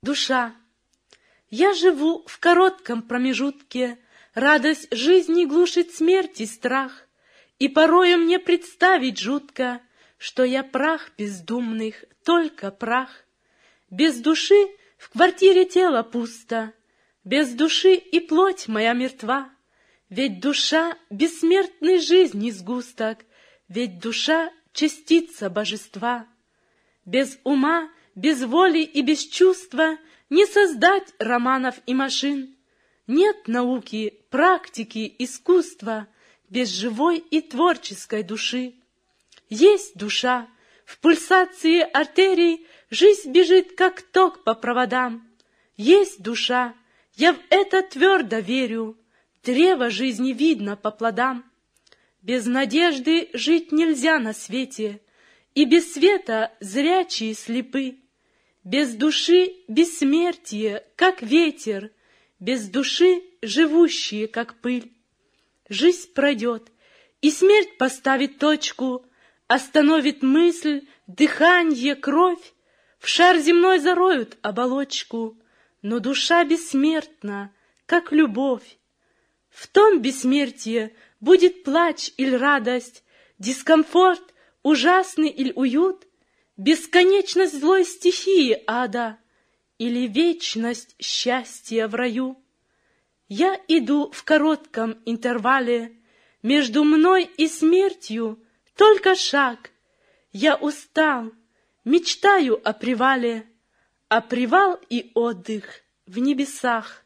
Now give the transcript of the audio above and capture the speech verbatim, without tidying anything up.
Душа. Я живу в коротком промежутке, радость жизни глушит смерть и страх, и порою мне представить жутко, что я прах бездумных, только прах. Без души в квартире тело пусто, без души и плоть моя мертва, ведь душа — бессмертной жизни сгусток, ведь душа — частица божества. Без ума, без воли и без чувства не создать романов и машин. Нет науки, практики, искусства без живой и творческой души. Есть душа, в пульсации артерий жизнь бежит, как ток по проводам. Есть душа, я в это твердо верю, древо жизни видно по плодам. Без надежды жить нельзя на свете, и без света зрячие слепы. Без души бессмертие, как ветер, без души живущие, как пыль. Жизнь пройдет, и смерть поставит точку, остановит мысль, дыханье, кровь, в шар земной зароют оболочку, но душа бессмертна, как любовь. В том бессмертие будет плач или радость, дискомфорт, ужасный или уют, бесконечность злой стихии ада или вечность счастья в раю. Я иду в коротком интервале, между мной и смертью только шаг. Я устал, мечтаю о привале, а привал и отдых в небесах.